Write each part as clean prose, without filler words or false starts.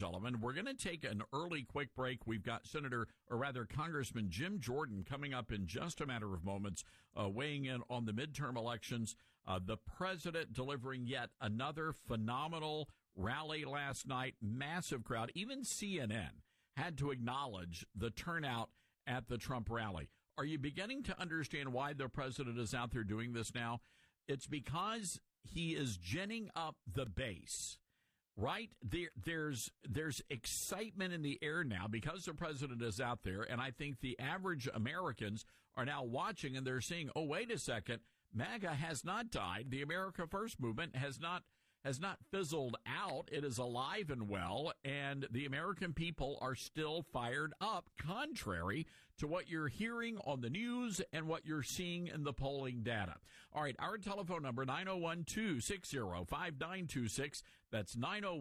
Sullivan. We're going to take an early quick break. We've got Congressman Jim Jordan coming up in just a matter of moments, weighing in on the midterm elections. The president delivering yet another phenomenal rally last night, massive crowd. Even CNN had to acknowledge the turnout at the Trump rally. Are you beginning to understand why the president is out there doing this now? It's because he is ginning up the base, right? There's excitement in the air now because the president is out there, and I think the average Americans are now watching and they're saying, oh, wait a second, MAGA has not died. The America First movement has not fizzled out. It is alive and well, and the American people are still fired up, contrary to what you're hearing on the news and what you're seeing in the polling data. All right, our telephone number, 901-260-5926. That's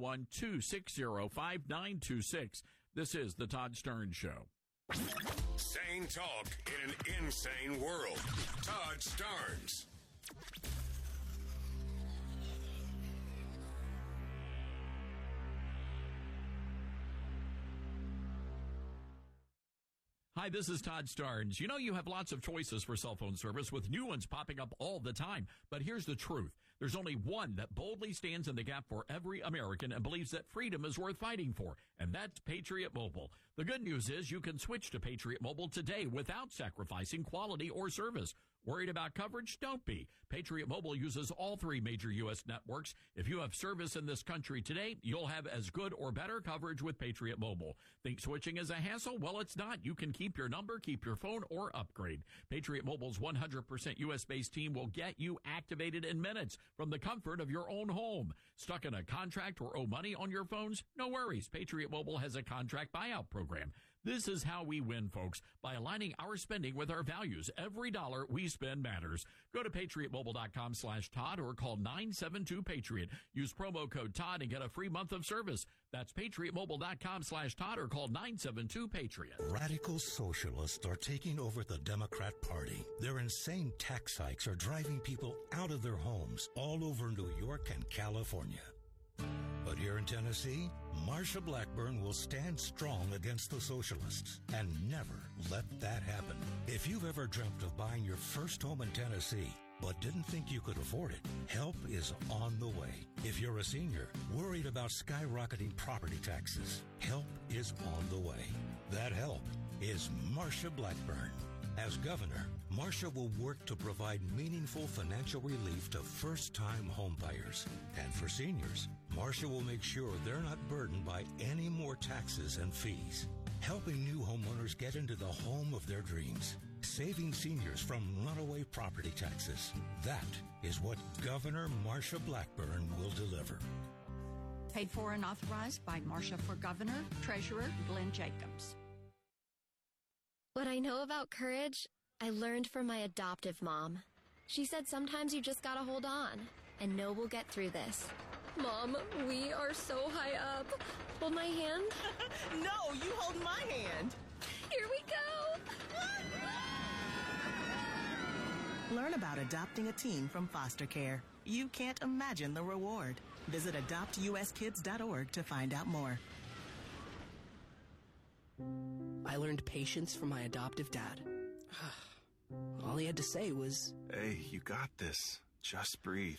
901-260-5926. This is the Todd Starnes Show. Sane talk in an insane world. Todd Starnes. Hi, this is Todd Starnes. You know, you have lots of choices for cell phone service with new ones popping up all the time. But here's the truth. There's only one that boldly stands in the gap for every American and believes that freedom is worth fighting for, and that's Patriot Mobile. The good news is you can switch to Patriot Mobile today without sacrificing quality or service. Worried about coverage? Don't be. Patriot Mobile uses all three major U.S. networks. If you have service in this country today, you'll have as good or better coverage with Patriot Mobile. Think switching is a hassle? Well, it's not. You can keep your number, keep your phone, or upgrade. Patriot Mobile's 100% U.S.-based team will get you activated in minutes from the comfort of your own home. Stuck in a contract or owe money on your phones? No worries. Patriot Mobile has a contract buyout program. This is how we win, folks, by aligning our spending with our values. Every dollar we spend matters. Go to patriotmobile.com/Todd or call 972-PATRIOT. Use promo code Todd and get a free month of service. That's patriotmobile.com/Todd or call 972-PATRIOT. Radical socialists are taking over the Democrat Party. Their insane tax hikes are driving people out of their homes all over New York and California. But here in Tennessee, Marsha Blackburn will stand strong against the socialists and never let that happen. If you've ever dreamt of buying your first home in Tennessee, but didn't think you could afford it, help is on the way. If you're a senior worried about skyrocketing property taxes, help is on the way. That help is Marsha Blackburn. As governor, Marsha will work to provide meaningful financial relief to first-time homebuyers. And for seniors, Marsha will make sure they're not burdened by any more taxes and fees. Helping new homeowners get into the home of their dreams. Saving seniors from runaway property taxes. That is what Governor Marsha Blackburn will deliver. Paid for and authorized by Marsha for Governor, Treasurer Glenn Jacobs. What I know about courage, I learned from my adoptive mom. She said sometimes you just gotta hold on and know we'll get through this. Mom, we are so high up. Hold my hand. No, you hold my hand. Here we go. Learn about adopting a teen from foster care. You can't imagine the reward. Visit adoptuskids.org to find out more. I learned patience from my adoptive dad. All he had to say was, "Hey, you got this. Just breathe."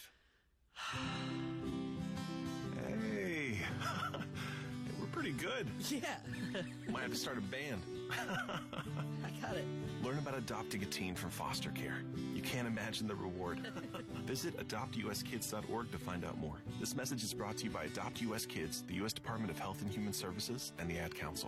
Hey, we're pretty good. yeah. Might have to start a band. I got it. Learn about adopting a teen from foster care. You can't imagine the reward. Visit adoptuskids.org to find out more. This message is brought to you by Adopt U.S. Kids, the U.S. Department of Health and Human Services, and the Ad Council.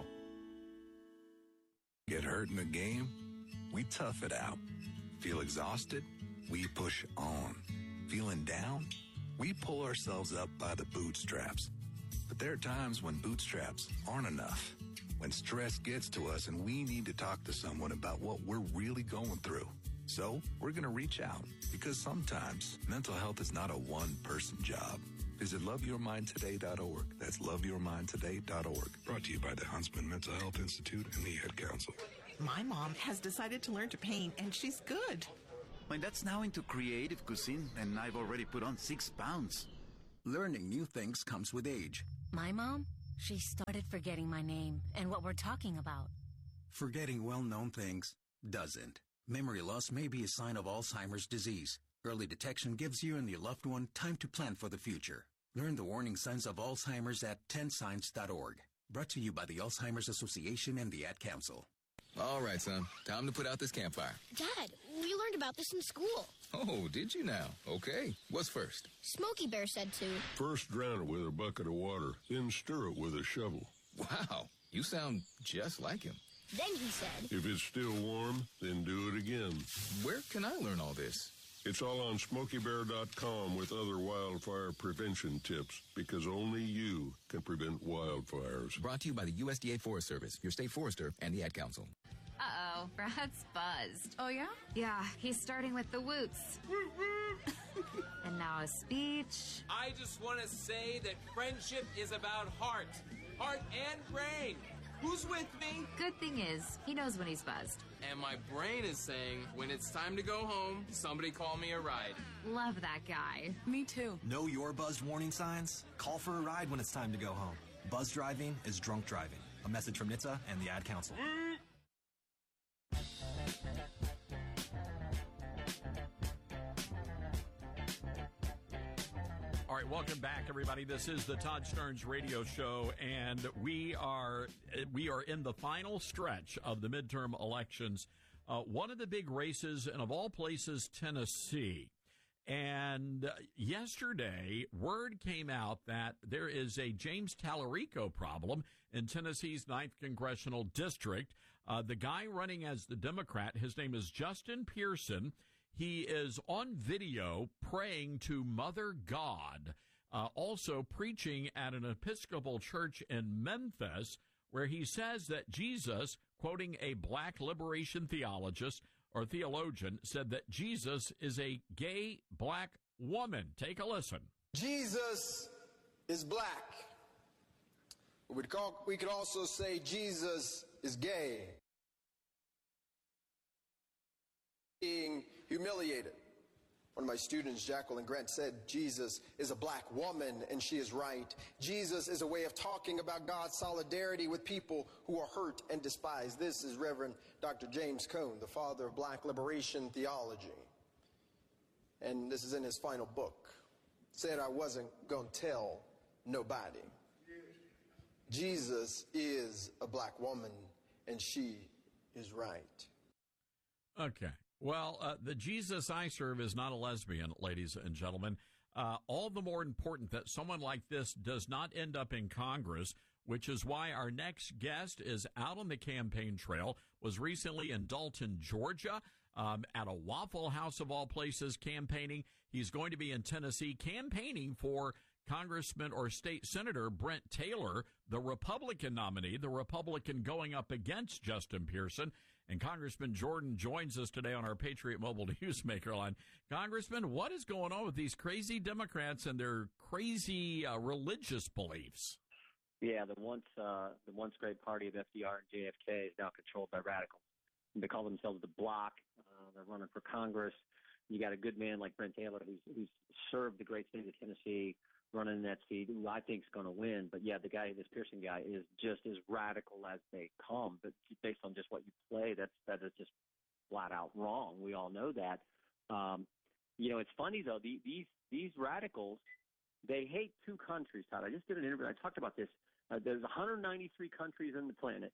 Get hurt in the game? We tough it out. Feel exhausted? We push on. Feeling down? We pull ourselves up by the bootstraps. But there are times when bootstraps aren't enough. When stress gets to us and we need to talk to someone about what we're really going through. So we're going to reach out because sometimes mental health is not a one-person job. Visit loveyourmindtoday.org. That's loveyourmindtoday.org. Brought to you by the Huntsman Mental Health Institute and the Ad Council. My mom has decided to learn to paint, and she's good. My dad's now into creative cuisine, and I've already put on 6 pounds. Learning new things comes with age. My mom She started forgetting my name and what we're talking about. Forgetting well-known things doesn't. Memory loss may be a sign of Alzheimer's disease. Early detection gives you and your loved one time to plan for the future. Learn the warning signs of Alzheimer's at 10signs.org. Brought to you by the Alzheimer's Association and the Ad Council. All right, son. Time to put out this campfire. Dad, we learned about this in school. Oh, did you now? Okay. What's first? Smokey Bear said to. First drown it with a bucket of water, then stir it with a shovel. Wow. You sound just like him. Then he said. If it's still warm, then do it again. Where can I learn all this? It's all on SmokeyBear.com with other wildfire prevention tips, because only you can prevent wildfires. Brought to you by the USDA Forest Service, your state forester, and the Ad Council. Uh-oh, Brad's buzzed. Oh, yeah? Yeah, he's starting with the woots. And now a speech. I just want to say that friendship is about heart and brain. Who's with me? Good thing is, he knows when he's buzzed. And my brain is saying, when it's time to go home, somebody call me a ride. Love that guy. Me too. Know your buzzed warning signs? Call for a ride when it's time to go home. Buzz driving is drunk driving. A message from NHTSA and the Ad Council. All right, welcome back, everybody. This is the Todd Starnes Radio Show, and we are in the final stretch of the midterm elections. One of the big races, and of all places, Tennessee. And yesterday, word came out that there is a James Tallarico problem in Tennessee's 9th Congressional District. The guy running as the Democrat, his name is Justin Pearson. He is on video praying to Mother God, also preaching at an Episcopal church in Memphis, where he says that Jesus, quoting a black liberation theologist or theologian, said that Jesus is a gay black woman. Take a listen. Jesus is black. We could also say Jesus is gay. Being humiliated. One of my students, Jacqueline Grant, said Jesus is a black woman, and she is right. Jesus is a way of talking about God's solidarity with people who are hurt and despised. This is Reverend Dr. James Cone, the father of black liberation theology. And this is in his final book. Said I wasn't going to tell nobody. Jesus is a black woman, and she is right. Okay. Well, the Jesus I serve is not a lesbian, ladies and gentlemen. All the more important that someone like this does not end up in Congress, which is why our next guest is out on the campaign trail, was recently in Dalton, Georgia, at a Waffle House of all places campaigning. He's going to be in Tennessee campaigning for Congressman or State Senator Brent Taylor, the Republican nominee, the Republican going up against Justin Pearson. And Congressman Jordan joins us today on our Patriot Mobile Newsmaker line. Congressman, what is going on with these crazy Democrats and their crazy religious beliefs? Yeah, the once great party of FDR and JFK is now controlled by radicals. They call themselves the Bloc. They're running for Congress. You got a good man like Brent Taylor who's served the great state of Tennessee, running that seat, who I think is going to win. But yeah, this Pearson guy is just as radical as they come. But based on just what you play, that is just flat out wrong. We all know that. It's funny though. These radicals, they hate two countries. Todd, I just did an interview. I talked about this. There's 193 countries on the planet.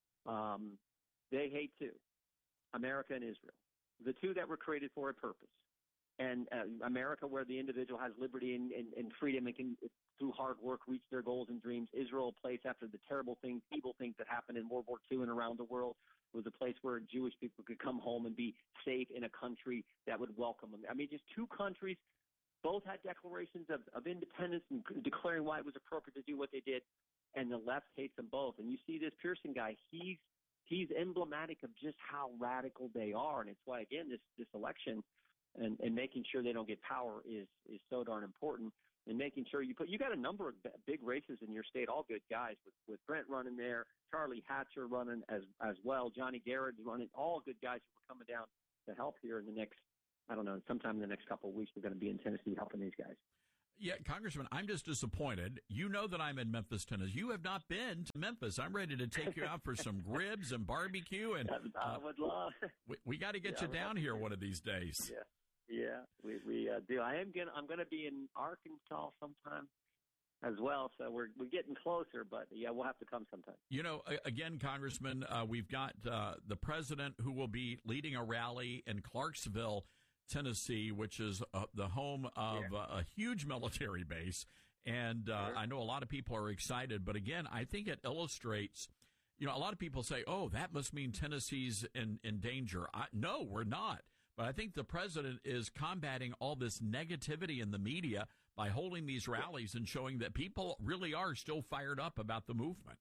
They hate two: America and Israel, the two that were created for a purpose. And America, where the individual has liberty and freedom and can, through hard work, reach their goals and dreams. Israel, a place after the terrible things, evil things that happened in World War II and around the world, was a place where Jewish people could come home and be safe in a country that would welcome them. I mean, just two countries, both had declarations of independence and declaring why it was appropriate to do what they did, and the left hates them both. And you see this Pearson guy, he's emblematic of just how radical they are, and it's why, again, this election and making sure they don't get power is so darn important, and making sure you got a number of big races in your state, all good guys, with Brent running there, Charlie Hatcher running as well, Johnny Garrett's running, all good guys who are coming down to help here in the next, I don't know, sometime in the next couple of weeks. We're going to be in Tennessee helping these guys. Yeah, Congressman, I'm just disappointed. You know that I'm in Memphis, Tennessee. You have not been to Memphis. I'm ready to take you out for some ribs and barbecue. And I would love. We got to get you down here one of these days. Yeah, we do. I'm gonna be in Arkansas sometime as well. So we're getting closer, but yeah, we'll have to come sometime. You know, again, Congressman, we've got the president who will be leading a rally in Clarksville, Tennessee, which is the home of a huge military base. And I know a lot of people are excited, but again, I think it illustrates, you know, a lot of people say, oh, that must mean Tennessee's in danger. No, we're not. But I think the president is combating all this negativity in the media by holding these rallies and showing that people really are still fired up about the movement.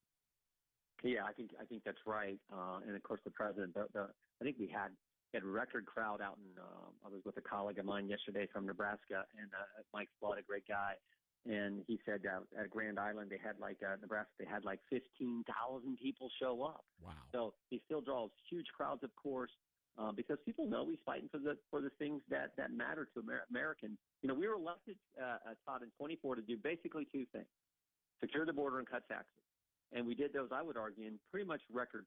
Yeah, I think that's right. And of course, the president. I think we had a record crowd out in. I was with a colleague of mine yesterday from Nebraska, and Mike Flood, a great guy, and he said at Grand Island they had Nebraska. They had 15,000 people show up. Wow! So he still draws huge crowds, of course. Because people know he's fighting for the things that matter to Americans. You know, we were elected, Todd, in 24 to do basically two things: secure the border and cut taxes. And we did those, I would argue, in pretty much record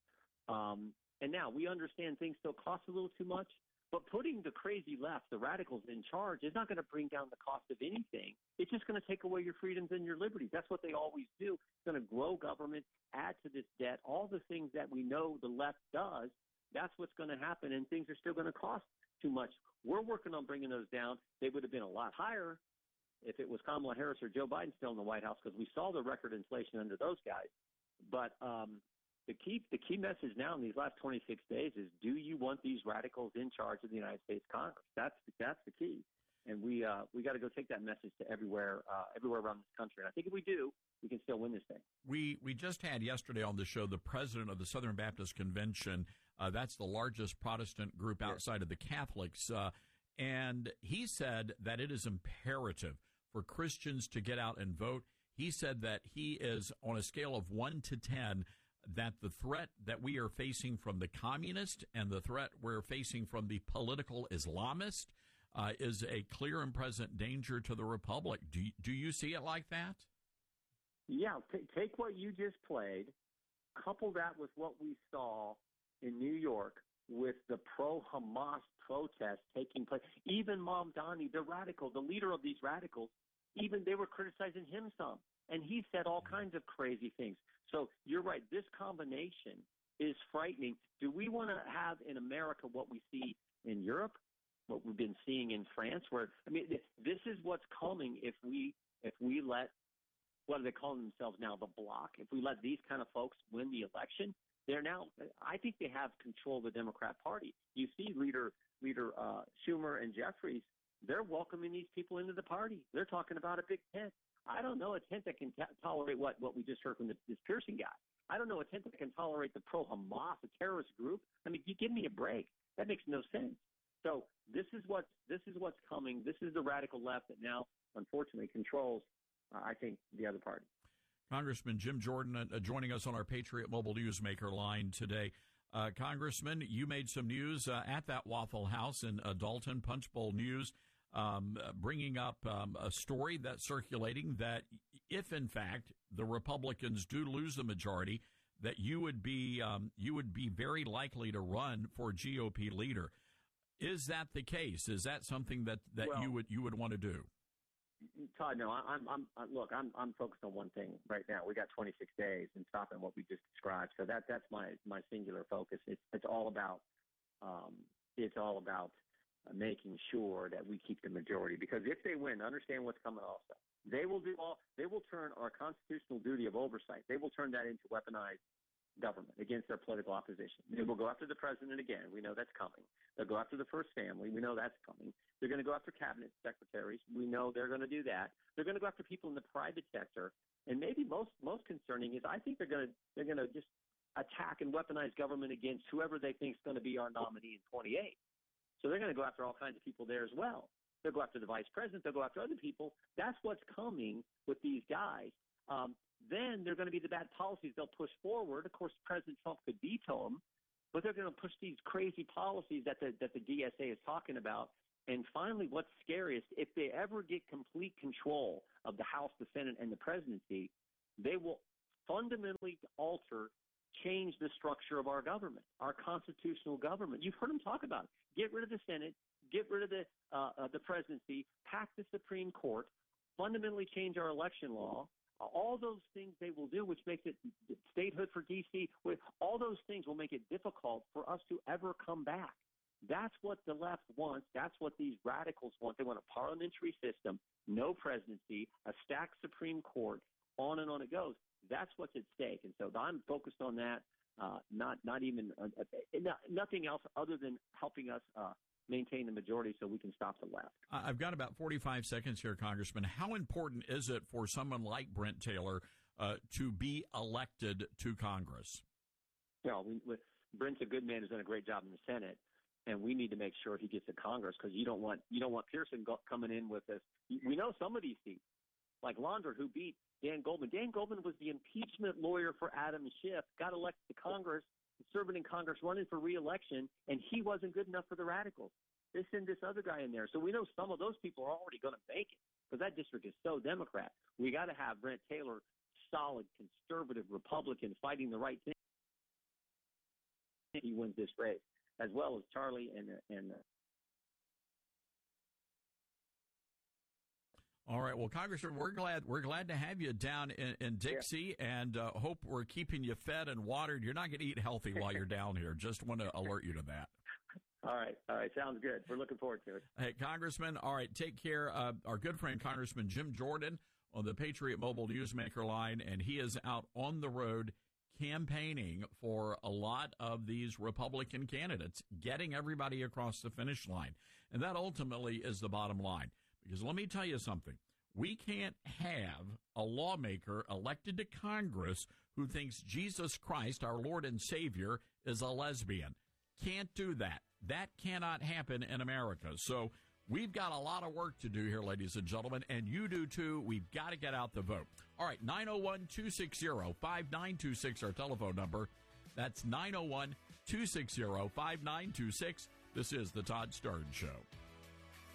time. And now we understand things still cost a little too much, but putting the crazy left, the radicals in charge, is not going to bring down the cost of anything. It's just going to take away your freedoms and your liberties. That's what they always do. It's going to grow government, add to this debt, all the things that we know the left does. That's what's going to happen, and things are still going to cost too much. We're working on bringing those down. They would have been a lot higher if it was Kamala Harris or Joe Biden still in the White House, because we saw the record inflation under those guys. But the key message now in these last 26 days is: do you want these radicals in charge of the United States Congress? That's the key, and we got to go take that message to everywhere around this country. And I think if we do, we can still win this thing. We just had yesterday on the show the president of the Southern Baptist Convention. That's the largest Protestant group outside of the Catholics. And he said that it is imperative for Christians to get out and vote. He said that he is, on a scale of 1 to 10, that the threat that we are facing from the communist and the threat we're facing from the political Islamist is a clear and present danger to the republic. Do you see it like that? Yeah, take what you just played, couple that with what we saw in New York with the pro-Hamas protests taking place. Even Mamdani, the radical, the leader of these radicals, even they were criticizing him some. And he said all kinds of crazy things. So you're right. This combination is frightening. Do we want to have in America what we see in Europe, what we've been seeing in France? This is what's coming if we let, what do they call themselves now, the bloc? If we let these kind of folks win the election, they're now, I think they have control of the Democrat Party. You see Leader Schumer and Jeffries, they're welcoming these people into the party. They're talking about a big tent. I don't know a tent that can tolerate what we just heard from this Pearson guy. I don't know a tent that can tolerate the pro-Hamas, a terrorist group. I mean, you give me a break. That makes no sense. So this is what's coming. This is the radical left that now, unfortunately, controls, I think, the other party. Congressman Jim Jordan joining us on our Patriot Mobile Newsmaker line today. Congressman, you made some news at that Waffle House in Dalton, Punch Bowl News, bringing up a story that's circulating that if, in fact, the Republicans do lose the majority, that you would be very likely to run for GOP leader. Is that the case? Is that something that you would want to do? Todd, no. I'm focused on one thing right now. We got 26 days and stopping what we just described. So that's my singular focus. It's all about making sure that we keep the majority. Because if they win, understand what's coming. Also, they will turn our constitutional duty of oversight. They will turn that into weaponized government against their political opposition. They will go after the president again. We know that's coming. They'll go after the first family. We know that's coming. They're going to go after cabinet secretaries. We know they're going to do that. They're going to go after people in the private sector. And maybe most concerning is I think they're going to just attack and weaponize government against whoever they think is going to be our nominee in 28. So they're going to go after all kinds of people there as well. They'll go after the vice president. They'll go after other people. That's what's coming with these guys. Then they're going to be the bad policies they'll push forward. Of course, President Trump could veto them, but they're going to push these crazy policies that the DSA is talking about, And finally, what's scariest, if they ever get complete control of the House, the Senate, and the presidency, they will fundamentally change the structure of our government, our constitutional government. You've heard them talk about it. Get rid of the Senate, get rid of the presidency, pack the Supreme Court, fundamentally change our election law. All those things they will do, which makes it statehood for D.C., all those things will make it difficult for us to ever come back. That's what the left wants. That's what these radicals want. They want a parliamentary system, no presidency, a stacked Supreme Court, on and on it goes. That's what's at stake. And so I'm focused on that, nothing else other than helping us maintain the majority so we can stop the left. I've got about 45 seconds here, Congressman. How important is it for someone like Brent Taylor to be elected to Congress? Brent's a good man who's done a great job in the Senate, and we need to make sure he gets to Congress because you don't want Pearson coming in with this. We know some of these seats, like Laundrie, who beat Dan Goldman. Dan Goldman was the impeachment lawyer for Adam Schiff, got elected to Congress, serving in Congress, running for re-election, and he wasn't good enough for the radicals. They send this other guy in there. So we know some of those people are already going to make it because that district is so Democrat. We got to have Brent Taylor, solid, conservative Republican, fighting the right thing. He wins this race, as well as Charlie and All right. Well, Congressman, we're glad to have you down in Dixie, and hope we're keeping you fed and watered. You're not going to eat healthy while you're down here. Just want to alert you to that. All right. Sounds good. We're looking forward to it. Hey, Congressman, all right, take care. Our good friend, Congressman Jim Jordan, on the Patriot Mobile Newsmaker line, and he is out on the road campaigning for a lot of these Republican candidates, getting everybody across the finish line. And that ultimately is the bottom line. Because let me tell you something. We can't have a lawmaker elected to Congress who thinks Jesus Christ, our Lord and Savior, is a lesbian. Can't do that. That cannot happen in America. So we've got a lot of work to do here, ladies and gentlemen, and you do too. We've got to get out the vote. All right, 901-260-5926, our telephone number. That's 901-260-5926. This is the Todd Starnes Show.